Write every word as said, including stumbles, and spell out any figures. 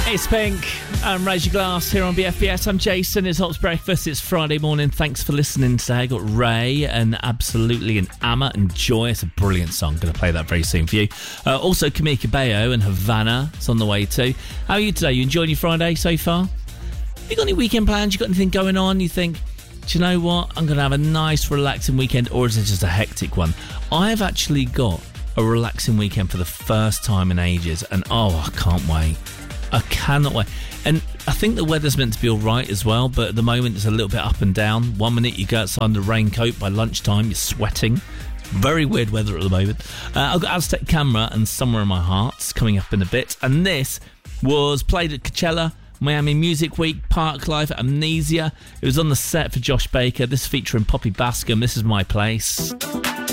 It's Pink. I'm Raise Your Glass here on B F B S. I'm Jason. It's Hop's Breakfast. It's Friday morning. Thanks for listening today. I got Ray and Absolutely and Amma and Joy. It's a brilliant song. Going to play that very soon for you. Uh, also, Camille Cabello and Havana. It's on the way too. How are you today? You enjoying your Friday so far? Have you got any weekend plans? You got anything going on? You think, do you know what? I'm going to have a nice, relaxing weekend, or is it just a hectic one? I've actually got a relaxing weekend for the first time in ages, and oh, I can't wait. I cannot wait. And I think the weather's meant to be all right as well, but at the moment it's a little bit up and down. One minute you go outside in the raincoat, by lunchtime you're sweating. Very weird weather at the moment. Uh, I've got Aztec Camera and Somewhere in My Heart's coming up in a bit. And this was played at Coachella, Miami Music Week, Park Life, Amnesia. It was on the set for Josh Baker. This featuring Poppy Bascom. This is My Place.